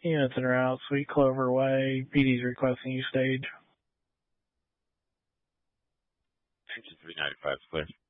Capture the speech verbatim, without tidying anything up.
Units en route, Sweet Clover Way. P D's requesting you stage. Engine three ninety-five, clear.